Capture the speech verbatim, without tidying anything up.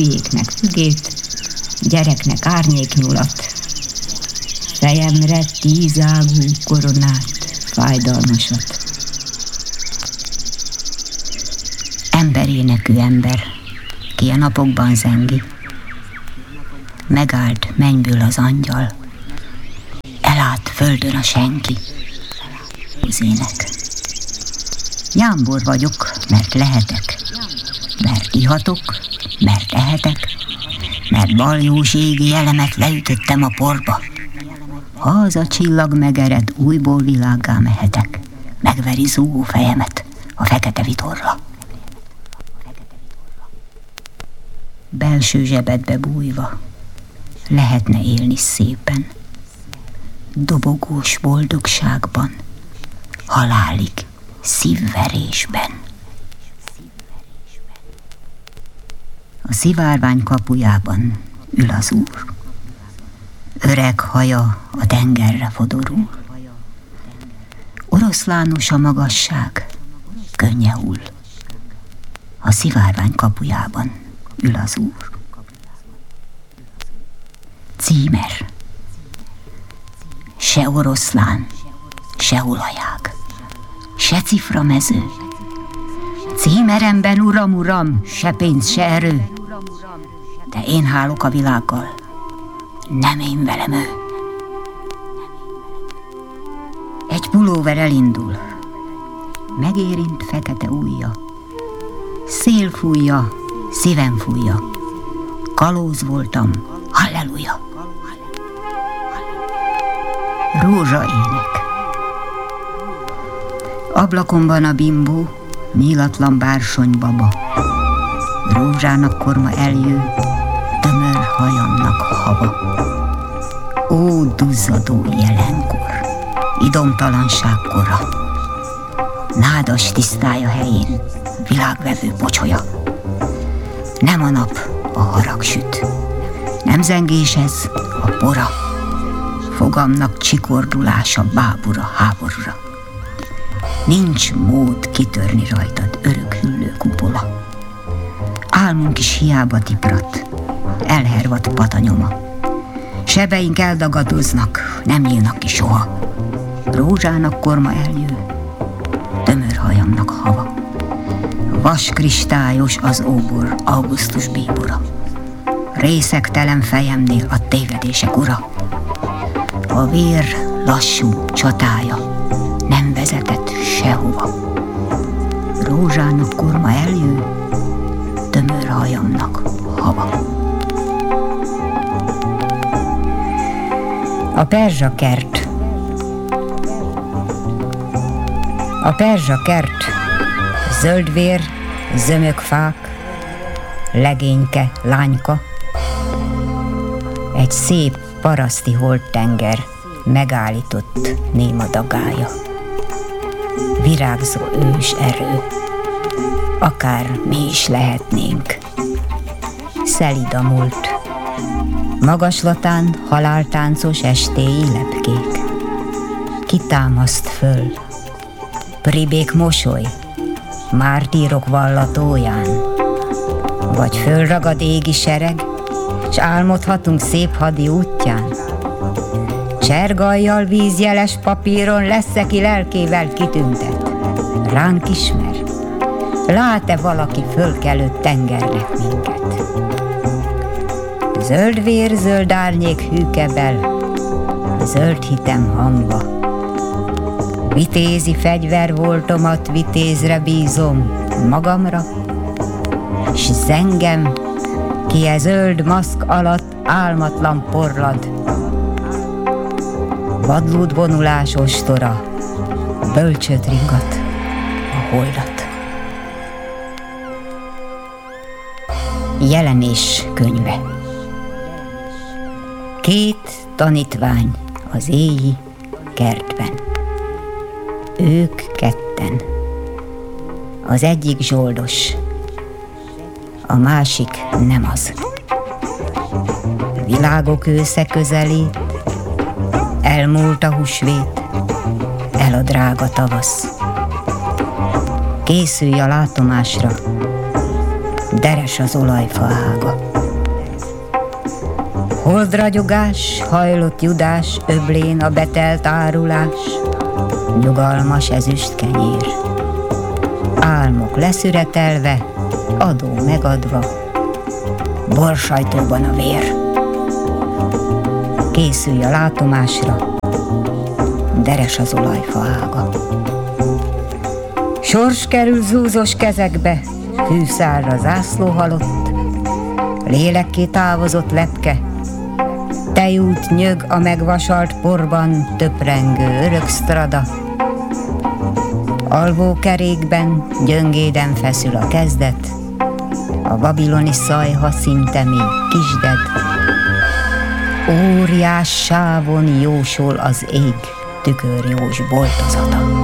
hülyéknek fügét, gyereknek árnyéknyulat, fejemre tízágú koronát, fájdalmasat. Emberénekű ember, ki a napokban zengi. Megállt mennyből az angyal, elállt földön a senki. Üzének. Jámbor vagyok, mert lehetek, mert ihatok, mert ehetek, mert baljós égi elemet leütöttem a porba. Ha az a csillag megered, újból világgá mehetek, megveri zúgó fejemet a fekete vitorla. Belső zsebedbe bújva lehetne élni szépen, dobogós boldogságban, halálig szívverésben. A szivárvány kapujában ül az úr, öreg haja a tengerre fodorul. Oroszlános a magasság, könnye hull. A szivárvány kapujában ül az úr. Címer. Se oroszlán, se olajág, se ciframező. Címeremben, uram, uram, se pénz, se erő. De én hálok a világgal, nem én velem ő. Egy pulóver elindul, megérint fekete ujja. Szél fújja, szívem fújja. Kalóz voltam, halleluja. Rózsaének. Ablakomban a bimbó, nyílatlan bársonybaba. Rózsának korma eljő, tömör hajamnak hava. Ó, duzzadó jelenkor, idomtalanság kora. Nádas tisztája helyén, világvevő pocsolya. Nem a nap, a harag süt. Nem zengés ez, a pora. Fogamnak csikordulása bábura, háborúra. Nincs mód kitörni rajtad örök hüllő kupola. Álmunk is hiába tiprat, elhervadt patanyoma. Sebeink eldagadoznak, nem nyílnak ki soha. Rózsának korma eljő, tömör hajamnak hava. Vaskristályos az óbor, augusztus bíbora. Részegtelen fejemnél a tévedések ura. A vér lassú csatája nem vezetett sehova. Rózsának korma eljő, tömör hajamnak hava. A perzsa kert. A perzsa kert, zöld vér, zömök fák, legényke, lányka. Egy szép paraszti holdtenger megállított néma dagája. Virágzó ős erő, akár mi is lehetnénk. Szelíd a múlt, magaslatán haláltáncos estéi lepkék. Kitámaszt föl, pribék mosoly, mártírok vallatóján. Vagy fölragad égi sereg, s álmodhatunk szép hadi útján. Csergajjal vízjeles papíron lesz, aki lelkével kitüntet. Ránk ismer, lát-e valaki fölkelő tengernek minket? Zöld vér, zöld árnyék hűkebel, zöld hitem hangba. Vitézi fegyver voltomat vitézre bízom magamra, s zengem, ki e zöld maszk alatt álmatlan porlad. Vadlód vonulás ostora, bölcsöt ringat a holdat. Jelenés könyve. Két tanítvány az éji kertben. Ők ketten. Az egyik zsoldos, a másik nem az. Világok ősze közelít, elmúlt a húsvét, el a drága tavasz. Készülj a látomásra, deres az olajfa ága. Holdragyogás, hajlott judás, öblén a betelt árulás, nyugalmas ezüst kenyér. Álmok leszüretelve, adó megadva, borsajtóban a vér. Készülj a látomásra, deres az olajfa ága. Sors kerül zúzos kezekbe, hűszárra zászló halott, lélekké távozott lepke, tejút nyög a megvasalt porban, töprengő örök sztrada. Alvó kerékben gyöngéden feszül a kezdet, a babiloni szajha szinte még kisded. Óriás sávon jósol az ég tükörjós boltozata.